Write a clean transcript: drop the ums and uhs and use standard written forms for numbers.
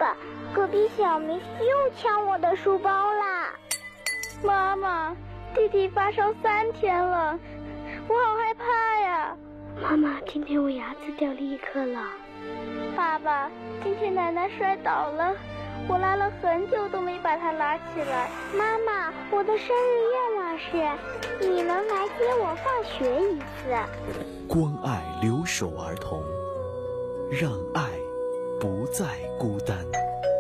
爸，隔壁小明又抢我的书包啦！ 妈妈，弟弟发烧3天了，我好害怕呀！ 妈妈，今天我牙齿掉了1颗了。 爸爸，今天奶奶摔倒了，我拉了很久都没把她拉起来。 妈妈，我的生日愿望是你能来接我放学一次。 关爱留守儿童，让爱不再孤单。